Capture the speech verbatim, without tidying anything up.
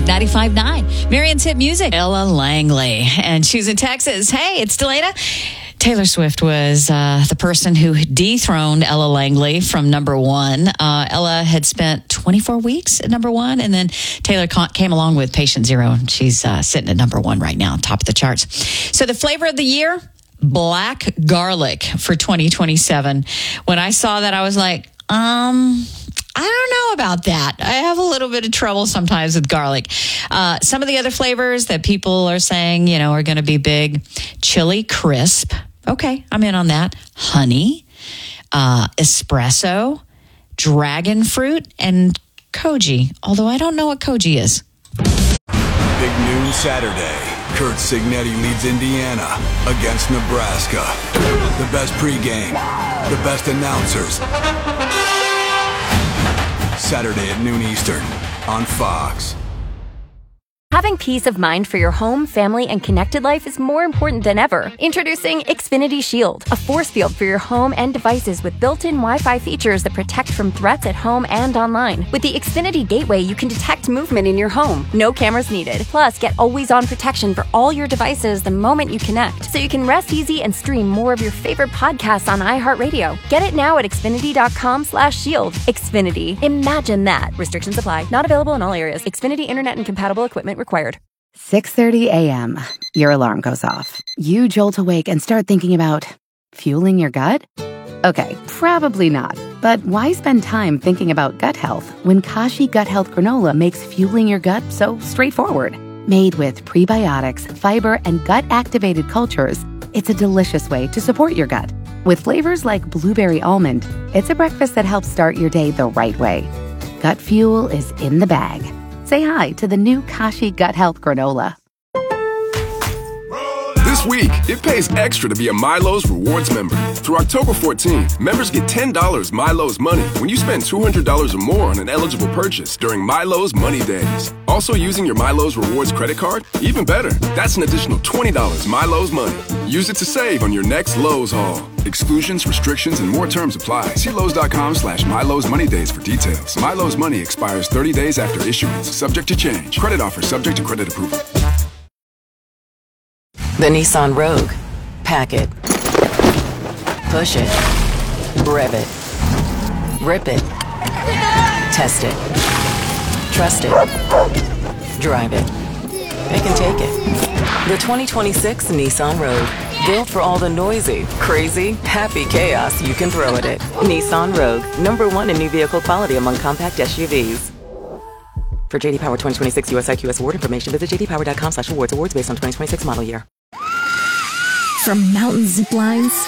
ninety-five point nine. Marion's hit music. Ella Langley. And she's in Texas. Hey, it's Delana. Taylor Swift was uh, the person who dethroned Ella Langley from number one. Uh, Ella had spent twenty-four weeks at number one, and then Taylor came along with Patient Zero, and she's uh, sitting at number one right now, top of the charts. So the flavor of the year, black garlic for twenty twenty-seven. When I saw that, I was like, um... I don't know about that. I have a little bit of trouble sometimes with garlic. Uh, some of the other flavors that people are saying, you know, are going to be big. Chili crisp. Okay, I'm in on that. Honey, uh, espresso, dragon fruit, and koji. Although I don't know what koji is. Big noon Saturday. Kurt Signetti leads Indiana against Nebraska. The best pregame, the best announcers. Saturday at noon Eastern on Fox. Having peace of mind for your home, family, and connected life is more important than ever. Introducing Xfinity Shield, a force field for your home and devices with built-in Wi-Fi features that protect from threats at home and online. With the Xfinity Gateway, you can detect movement in your home. No cameras needed. Plus, get always-on protection for all your devices the moment you connect, so you can rest easy and stream more of your favorite podcasts on iHeartRadio. Get it now at Xfinity.com slash shield. Xfinity. Imagine that. Restrictions apply. Not available in all areas. Xfinity Internet and compatible equipment required. six thirty a.m. Your alarm goes off. You jolt awake and start thinking about fueling your gut? Okay, probably not. But why spend time thinking about gut health when Kashi Gut Health Granola makes fueling your gut so straightforward? Made with prebiotics, fiber, and gut-activated cultures, it's a delicious way to support your gut. With flavors like blueberry almond, it's a breakfast that helps start your day the right way. Gut fuel is in the bag. Say hi to the new Kashi Gut Health Granola. This week, it pays extra to be a Milo's Rewards member. Through October fourteenth, members get ten dollars Milo's Money when you spend two hundred dollars or more on an eligible purchase during Milo's Money Days. Also using your Milo's Rewards credit card? Even better, that's an additional twenty dollars Milo's Money. Use it to save on your next Lowe's haul. Exclusions, restrictions, and more terms apply. See Lowe's.com slash Milo's Money Days for details. Milo's Money expires thirty days after issuance, subject to change. Credit offer subject to credit approval. The Nissan Rogue. Pack it. Push it. Rev it. Rip it. Test it. Trust it. Drive it. It can take it. The twenty twenty-six Nissan Rogue. Built for all the noisy, crazy, happy chaos you can throw at it. Nissan Rogue. Number one in new vehicle quality among compact S U Vs. For J D Power twenty twenty-six U S I Q S award information, visit jdpower.com slash awards. Awards based on twenty twenty-six model year. From mountain zip lines